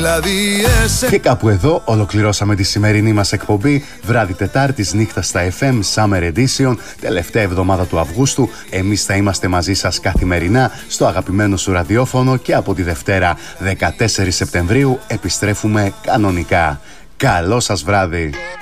Και κάπου εδώ ολοκληρώσαμε τη σημερινή μας εκπομπή. Βράδυ Τετάρτης, νύχτα στα FM, Summer Edition, τελευταία εβδομάδα του Αυγούστου. Εμείς θα είμαστε μαζί σας καθημερινά στο αγαπημένο σου ραδιόφωνο και από τη Δευτέρα 14 Σεπτεμβρίου επιστρέφουμε κανονικά. Καλό σας βράδυ!